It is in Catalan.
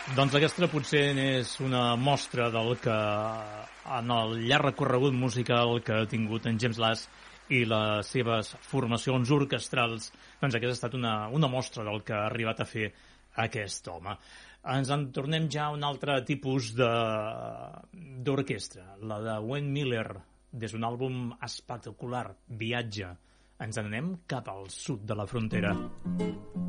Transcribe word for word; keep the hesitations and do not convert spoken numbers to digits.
Doncs aquesta potser és una mostra del que en el llarg recorregut musical que ha tingut en James Last i les seves formacions orquestrals, doncs aquesta ha estat una, una mostra del que ha arribat a fer aquest home. Ens en tornem ja a un altre tipus d'orquestra, la de Wayne Miller, des d'un àlbum espectacular, Viatge. Ens en anem cap al sud de la frontera.